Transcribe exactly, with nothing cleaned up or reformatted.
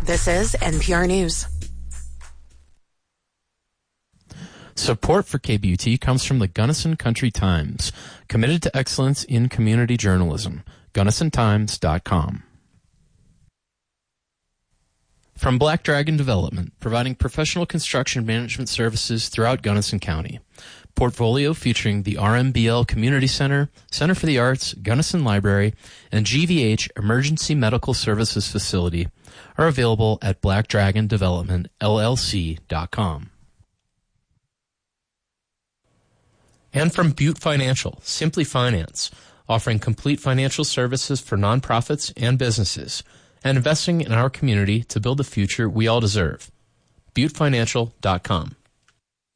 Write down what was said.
This is N P R News. Support for K B U T comes from the Gunnison Country Times, committed to excellence in community journalism. Gunnison Times dot com. From Black Dragon Development, providing professional construction management services throughout Gunnison County. Portfolio featuring the R M B L Community Center, Center for the Arts, Gunnison Library, and G V H Emergency Medical Services Facility are available at black dragon development L L C dot com. And from Butte Financial, Simply Finance, offering complete financial services for nonprofits and businesses, and investing in our community to build the future we all deserve. Butte Financial dot com.